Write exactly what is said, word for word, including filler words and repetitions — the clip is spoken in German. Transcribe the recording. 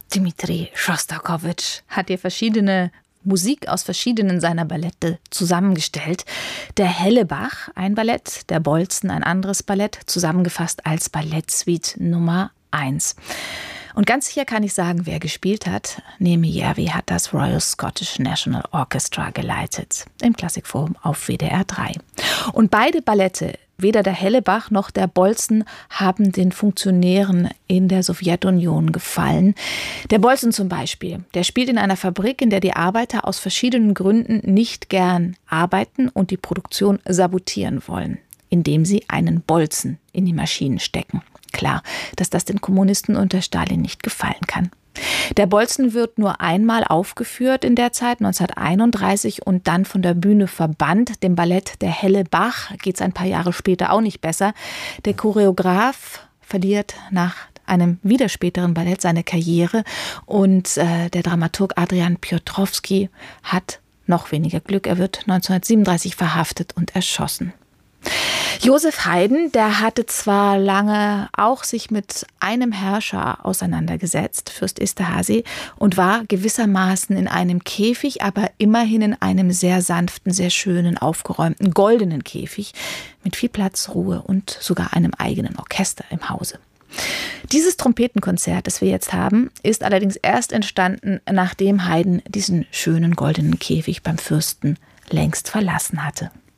Dmitri Schostakowitsch hat hier verschiedene Musik aus verschiedenen seiner Ballette zusammengestellt. Der Hellebach, ein Ballett, der Bolzen, ein anderes Ballett, zusammengefasst als Ballettsuite Nummer eins. Und ganz sicher kann ich sagen, wer gespielt hat. Nemi Järvi hat das Royal Scottish National Orchestra geleitet, im Klassikforum auf W D R drei. Und beide Ballette, weder der Hellebach noch der Bolzen, haben den Funktionären in der Sowjetunion gefallen. Der Bolzen zum Beispiel, der spielt in einer Fabrik, in der die Arbeiter aus verschiedenen Gründen nicht gern arbeiten und die Produktion sabotieren wollen, indem sie einen Bolzen in die Maschinen stecken. Klar, dass das den Kommunisten unter Stalin nicht gefallen kann. Der Bolzen wird nur einmal aufgeführt in der Zeit, neunzehnhunderteinunddreißig, und dann von der Bühne verbannt. Dem Ballett Der Hellebach geht es ein paar Jahre später auch nicht besser. Der Choreograf verliert nach einem wieder späteren Ballett seine Karriere und äh, der Dramaturg Adrian Piotrowski hat noch weniger Glück. Er wird neunzehnhundertsiebenunddreißig verhaftet und erschossen. Josef Haydn, der hatte zwar lange auch sich mit einem Herrscher auseinandergesetzt, Fürst Esterhazy, und war gewissermaßen in einem Käfig, aber immerhin in einem sehr sanften, sehr schönen, aufgeräumten, goldenen Käfig mit viel Platz, Ruhe und sogar einem eigenen Orchester im Hause. Dieses Trompetenkonzert, das wir jetzt haben, ist allerdings erst entstanden, nachdem Haydn diesen schönen goldenen Käfig beim Fürsten längst verlassen hatte.